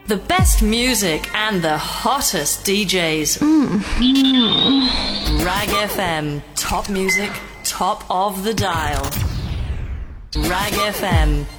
The best music and the hottest DJs. Rag FM. Top music, top of the dial. Rag FM.